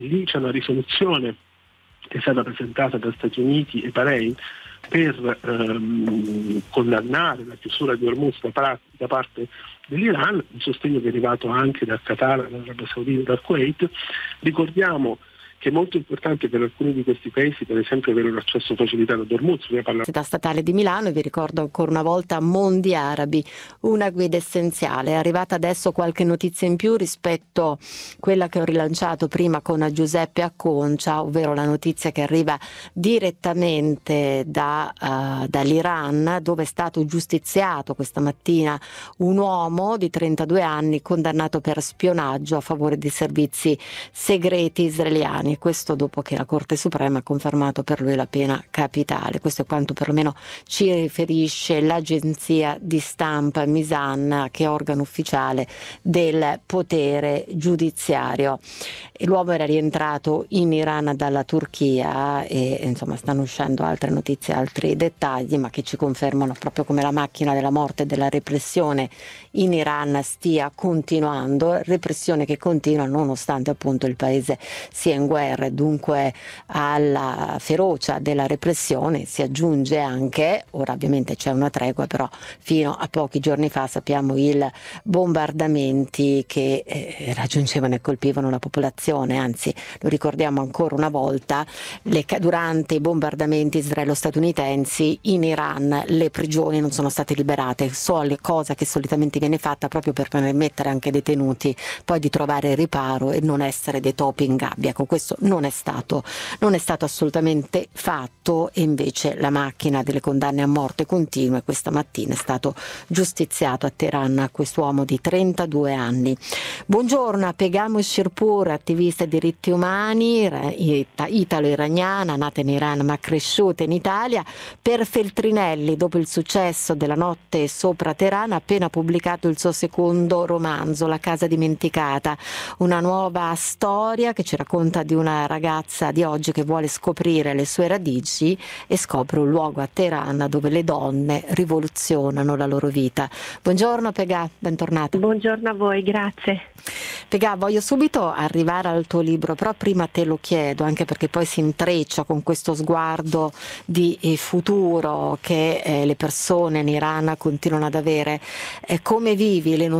Lì c'è una risoluzione che è stata presentata da Stati Uniti e Bahrain per condannare la chiusura di Hormuz da parte dell'Iran, il sostegno che è arrivato anche dal Qatar, dall'Arabia Saudita e dal Kuwait. Ricordiamo che è molto importante per alcuni di questi paesi, per esempio, avere un accesso facilitato ad Hormuz. Città statale di Milano, e vi ricordo ancora una volta Mondi Arabi, una guida essenziale. È arrivata adesso qualche notizia in più rispetto a quella che ho rilanciato prima con Giuseppe Acconcia, ovvero la notizia che arriva direttamente dall'Iran, dove è stato giustiziato questa mattina un uomo di 32 anni condannato per spionaggio a favore di servizi segreti israeliani. Questo dopo che la Corte Suprema ha confermato per lui la pena capitale. Questo è quanto perlomeno ci riferisce l'agenzia di stampa Misan, che è organo ufficiale del potere giudiziario. E l'uomo era rientrato in Iran dalla Turchia e insomma stanno uscendo altre notizie, altri dettagli, ma che ci confermano proprio come la macchina della morte e della repressione in Iran stia continuando, repressione che continua nonostante appunto il paese sia in guerra, e dunque alla ferocia della repressione si aggiunge anche, ora ovviamente c'è una tregua, però fino a pochi giorni fa sappiamo i bombardamenti che raggiungevano e colpivano la popolazione, anzi lo ricordiamo ancora una volta, durante i bombardamenti israelo-statunitensi in Iran le prigioni non sono state liberate, cosa che solitamente viene fatta proprio per permettere anche ai detenuti poi di trovare riparo e non essere dei topi in gabbia. Con questo non è stato assolutamente fatto, e invece la macchina delle condanne a morte continua, e questa mattina è stato giustiziato a Teheran quest'uomo di 32 anni. Buongiorno a Pegam Shirpur, attivista dei diritti umani, italo-iraniana, nata in Iran ma cresciuta in Italia. Per Feltrinelli, dopo il successo della Notte sopra Teheran, ha appena pubblicato il suo secondo romanzo, La casa dimenticata, una nuova storia che ci racconta di una ragazza di oggi che vuole scoprire le sue radici e scopre un luogo a Teheran dove le donne rivoluzionano la loro vita. Buongiorno Pegah, bentornata. Buongiorno a voi, grazie. Pegah, voglio subito arrivare al tuo libro, però prima te lo chiedo, anche perché poi si intreccia con questo sguardo di futuro che le persone in Iran continuano ad avere. Come vivi le